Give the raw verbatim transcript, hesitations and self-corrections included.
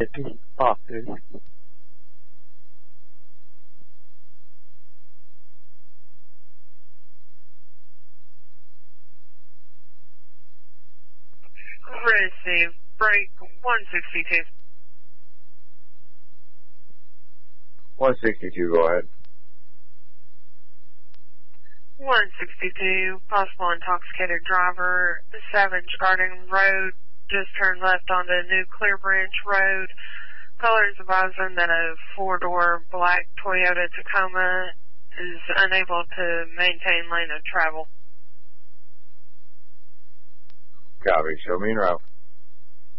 fifty, off duty. Receive. Break one sixty-two. one sixty-two, go ahead. one sixty-two, possible intoxicated driver, Savage Garden Road, just turned left onto New Clear Branch Road. Callers advising that a four-door black Toyota Tacoma is unable to maintain lane of travel. Copy. Show me en route.